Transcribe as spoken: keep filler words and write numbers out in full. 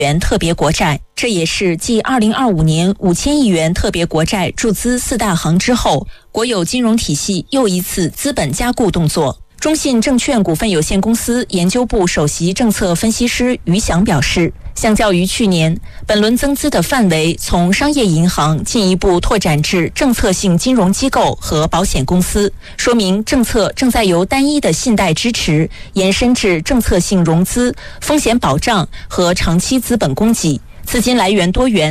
元特别国债，这也是继二零二五年五千亿元特别国债注资四大行之后，国有金融体系又一次资本加固动作。中信证券股份有限公司研究部首席政策分析师于翔表示，相较于去年，本轮增资的范围从商业银行进一步拓展至政策性金融机构和保险公司，说明政策正在由单一的信贷支持延伸至政策性融资、风险保障和长期资本供给，资金来源多元。